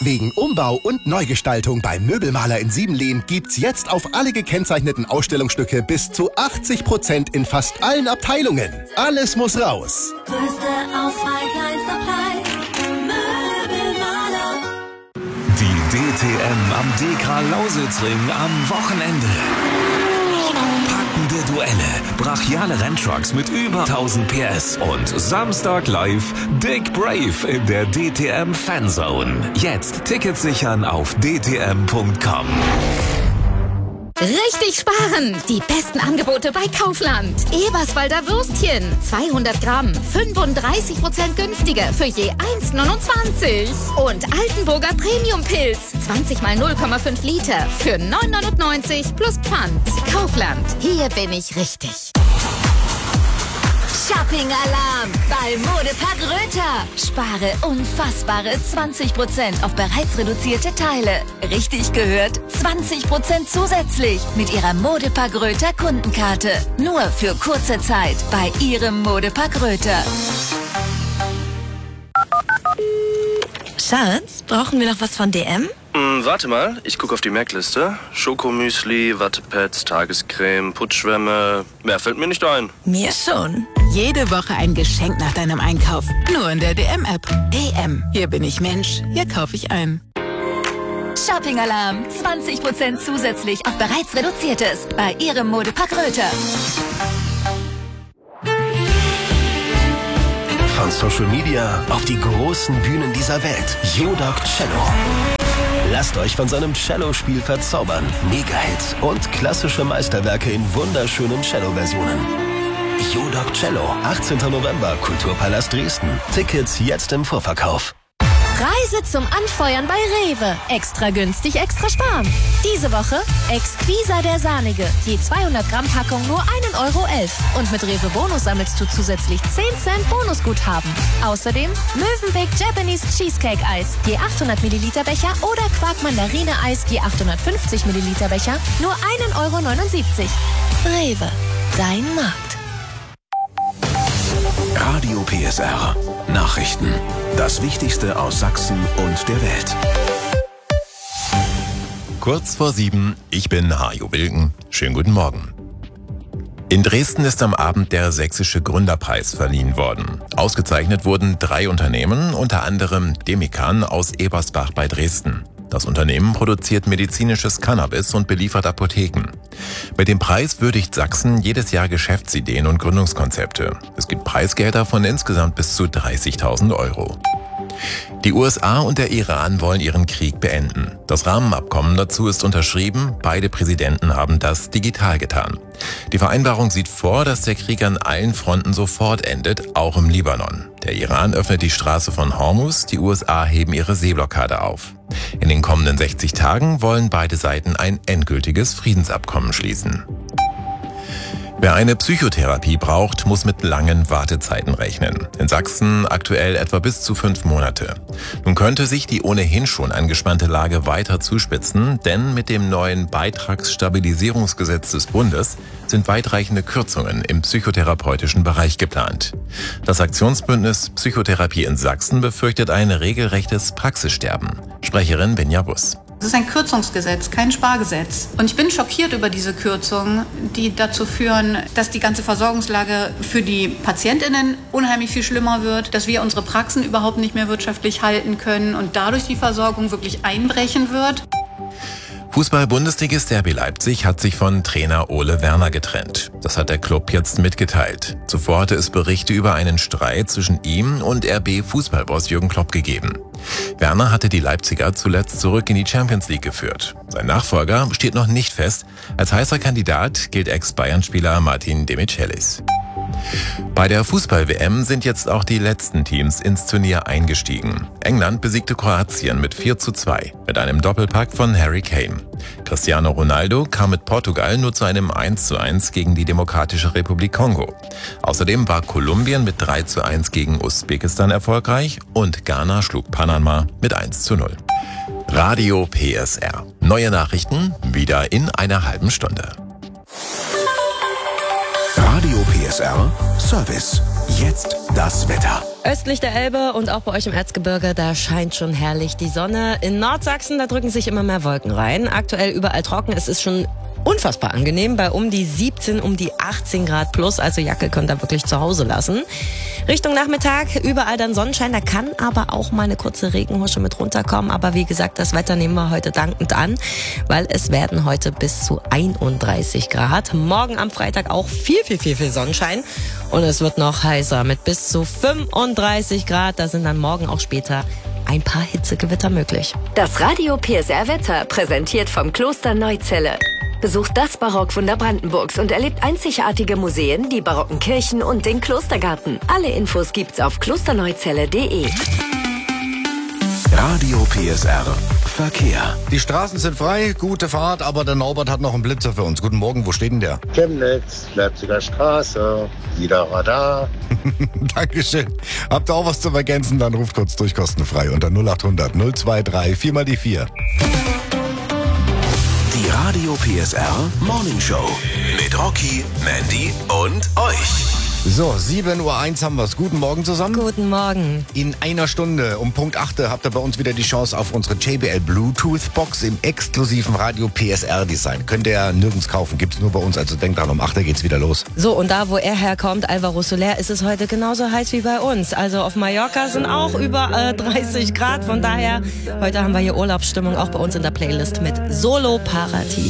Wegen Umbau und Neugestaltung beim Möbelmaler in Siebenlehn gibt's jetzt auf alle gekennzeichneten Ausstellungsstücke bis zu 80% in fast allen Abteilungen. Alles muss raus. Größte Auswahl, kleinster Preis. Möbelmaler. Die DTM am DK-Lausitzring am Wochenende. Packende Duelle, brachiale Renntrucks mit über 1000 PS und Samstag live Dick Brave in der DTM Fanzone. Jetzt Tickets sichern auf dtm.com. Richtig sparen! Die besten Angebote bei Kaufland. Eberswalder Würstchen, 200 Gramm, 35% günstiger für je 1,29. Und Altenburger Premium-Pilz, 20 mal 0,5 Liter für 9,99 plus Pfand. Kaufland, hier bin ich richtig. Shopping-Alarm bei Modepark Röther. Spare unfassbare 20% auf bereits reduzierte Teile. Richtig gehört, 20% zusätzlich mit Ihrer Modepark Röther Kundenkarte. Nur für kurze Zeit bei Ihrem Modepark Röther. Schatz, brauchen wir noch was von DM? Warte mal, ich gucke auf die Merkliste. Schokomüsli, Wattepads, Tagescreme, Putzschwämme. Mehr fällt mir nicht ein. Mir schon. Jede Woche ein Geschenk nach deinem Einkauf. Nur in der DM-App. DM. Hier bin ich Mensch. Hier kaufe ich ein. Shopping-Alarm. 20% zusätzlich auf bereits reduziertes bei Ihrem Modepark Röther. Von Social Media auf die großen Bühnen dieser Welt. Yodoc Cello. Lasst euch von seinem Cello-Spiel verzaubern. Mega-Hits und klassische Meisterwerke in wunderschönen Cello-Versionen. Yodoc Cello, 18. November, Kulturpalast Dresden. Tickets jetzt im Vorverkauf. Preise zum Anfeuern bei Rewe. Extra günstig, extra sparen. Diese Woche Exquisa der Sahnige. Je 200 Gramm Packung nur 1,11 €. Und mit Rewe Bonus sammelst du zusätzlich 10 Cent Bonusguthaben. Außerdem Mövenpick Japanese Cheesecake Eis. Je 800 Milliliter Becher oder Quark Mandarine Eis. Je 850 Milliliter Becher. Nur 1,79 €. Rewe. Dein Markt. Radio PSR. Nachrichten. Das Wichtigste aus Sachsen und der Welt. Kurz vor 7, ich bin Hajo Wilken. Schönen guten Morgen. In Dresden ist am Abend der Sächsische Gründerpreis verliehen worden. Ausgezeichnet wurden 3 Unternehmen, unter anderem Demikan aus Ebersbach bei Dresden. Das Unternehmen produziert medizinisches Cannabis und beliefert Apotheken. Mit dem Preis würdigt Sachsen jedes Jahr Geschäftsideen und Gründungskonzepte. Es gibt Preisgelder von insgesamt bis zu 30.000 €. Die USA und der Iran wollen ihren Krieg beenden. Das Rahmenabkommen dazu ist unterschrieben. Beide Präsidenten haben das digital getan. Die Vereinbarung sieht vor, dass der Krieg an allen Fronten sofort endet, auch im Libanon. Der Iran öffnet die Straße von Hormuz, die USA heben ihre Seeblockade auf. In den kommenden 60 Tagen wollen beide Seiten ein endgültiges Friedensabkommen schließen. Wer eine Psychotherapie braucht, muss mit langen Wartezeiten rechnen. In Sachsen aktuell etwa bis zu 5 Monate. Nun könnte sich die ohnehin schon angespannte Lage weiter zuspitzen, denn mit dem neuen Beitragsstabilisierungsgesetz des Bundes sind weitreichende Kürzungen im psychotherapeutischen Bereich geplant. Das Aktionsbündnis Psychotherapie in Sachsen befürchtet ein regelrechtes Praxissterben. Sprecherin Benja Bus. Es ist ein Kürzungsgesetz, kein Spargesetz. Und ich bin schockiert über diese Kürzungen, die dazu führen, dass die ganze Versorgungslage für die PatientInnen unheimlich viel schlimmer wird, dass wir unsere Praxen überhaupt nicht mehr wirtschaftlich halten können und dadurch die Versorgung wirklich einbrechen wird. Fußball-Bundesligist RB Leipzig hat sich von Trainer Ole Werner getrennt. Das hat der Club jetzt mitgeteilt. Zuvor hatte es Berichte über einen Streit zwischen ihm und RB-Fußballboss Jürgen Klopp gegeben. Werner hatte die Leipziger zuletzt zurück in die Champions League geführt. Sein Nachfolger steht noch nicht fest. Als heißer Kandidat gilt Ex-Bayern-Spieler Martin Demichelis. Bei der Fußball-WM sind jetzt auch die letzten Teams ins Turnier eingestiegen. England besiegte Kroatien mit 4:2 mit einem Doppelpack von Harry Kane. Cristiano Ronaldo kam mit Portugal nur zu einem 1:1 gegen die Demokratische Republik Kongo. Außerdem war Kolumbien mit 3:1 gegen Usbekistan erfolgreich und Ghana schlug Panama mit 1:0. Radio PSR. Neue Nachrichten wieder in einer halben Stunde. Radio PSR Service. jetzt das Wetter. Östlich der Elbe und auch bei euch im Erzgebirge, da scheint schon herrlich die Sonne. In Nordsachsen, da drücken sich immer mehr Wolken rein. Aktuell überall trocken. Es ist schon unfassbar angenehm, bei um die 17, um die 18 Grad plus. Also Jacke könnt ihr wirklich zu Hause lassen. Richtung Nachmittag, überall dann Sonnenschein. Da kann aber auch mal eine kurze Regenhusche mit runterkommen. Aber wie gesagt, das Wetter nehmen wir heute dankend an, weil es werden heute bis zu 31 Grad. Morgen am Freitag auch viel Sonnenschein. Und es wird noch heißer mit bis zu 35 Grad. Da sind dann morgen auch später ein paar Hitzegewitter möglich. Das Radio PSR Wetter, präsentiert vom Kloster Neuzelle. Besucht das Barockwunder Brandenburgs und erlebt einzigartige Museen, die barocken Kirchen und den Klostergarten. Alle Infos gibt's auf klosterneuzelle.de. Radio PSR Verkehr. Die Straßen sind frei, gute Fahrt, aber der Norbert hat noch einen Blitzer für uns. Guten Morgen, wo steht denn der? Chemnitz, Leipziger Straße, wieder Radar. Dankeschön. Habt ihr auch was zu ergänzen, dann ruft kurz durch kostenfrei unter 0800 023 4 mal die 4. Die Radio PSR Morning Show mit Rocky, Mandy und euch. So, 7.01 Uhr haben wir's. Guten Morgen zusammen. Guten Morgen. In einer Stunde um Punkt 8 habt ihr bei uns wieder die Chance auf unsere JBL Bluetooth Box im exklusiven Radio PSR Design. Könnt ihr nirgends kaufen, gibt's nur bei uns. Also denkt dran, um 8 Uhr geht's wieder los. So, und da, wo er herkommt, Alvaro Soler, ist es heute genauso heiß wie bei uns. Also auf Mallorca sind auch über 30 Grad. Von daher, heute haben wir hier Urlaubsstimmung, auch bei uns in der Playlist mit Solo Parati.